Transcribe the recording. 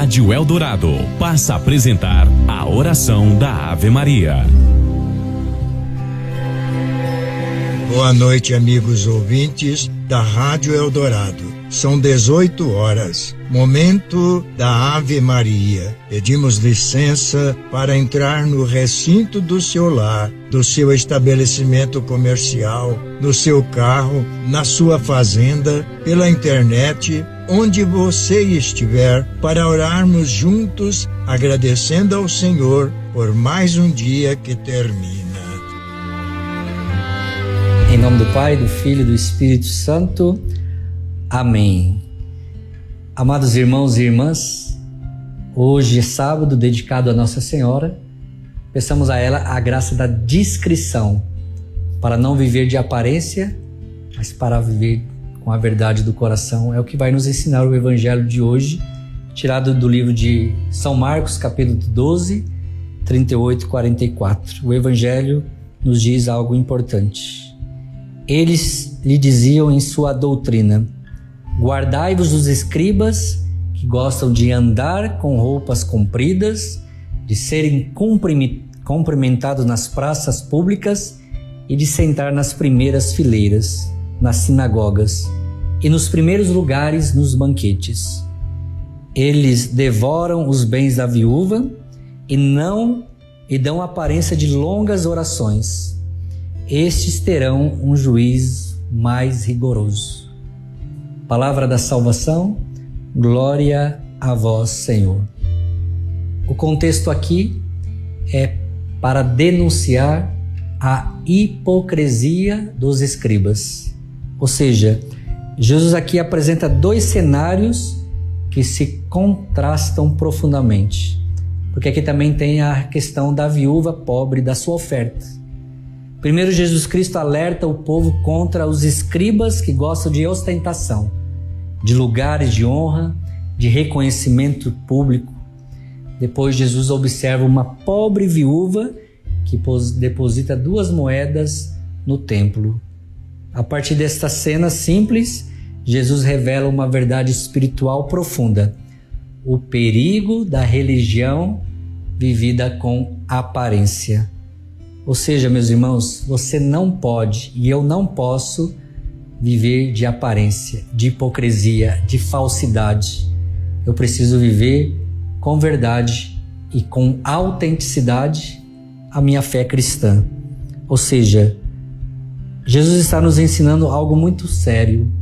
Rádio Eldorado passa a apresentar a oração da Ave Maria. Boa noite, amigos ouvintes da Rádio Eldorado. São 18 horas, momento da Ave Maria. Pedimos licença para entrar no recinto do seu lar, do seu estabelecimento comercial, no seu carro, na sua fazenda, pela internet, onde você estiver, para orarmos juntos, agradecendo ao Senhor por mais um dia que termina. Em nome do Pai, do Filho e do Espírito Santo. Amém. Amados irmãos e irmãs, hoje é sábado dedicado a Nossa Senhora. Peçamos a ela a graça da discrição, para não viver de aparência, mas para viver com a verdade do coração. É o que vai nos ensinar o Evangelho de hoje, tirado do livro de São Marcos, capítulo 12, 38 e 44. O Evangelho nos diz algo importante. Eles lhe diziam em sua doutrina: guardai-vos dos escribas que gostam de andar com roupas compridas, de serem cumprimentados nas praças públicas e de sentar nas primeiras fileiras, nas sinagogas e nos primeiros lugares nos banquetes. Eles devoram os bens da viúva e dão aparência de longas orações. Estes terão um juízo mais rigoroso. Palavra da salvação, glória a vós, Senhor. O contexto aqui é para denunciar a hipocrisia dos escribas. Ou seja, Jesus aqui apresenta dois cenários que se contrastam profundamente. Porque aqui também tem a questão da viúva pobre, da sua oferta. Primeiro, Jesus Cristo alerta o povo contra os escribas que gostam de ostentação, de lugares de honra, de reconhecimento público. Depois, Jesus observa uma pobre viúva que deposita 2 moedas no templo. A partir desta cena simples, Jesus revela uma verdade espiritual profunda: o perigo da religião vivida com aparência. Ou seja, meus irmãos, você não pode e eu não posso viver de aparência, de hipocrisia, de falsidade. Eu preciso viver com verdade e com autenticidade a minha fé cristã. Ou seja, Jesus está nos ensinando algo muito sério.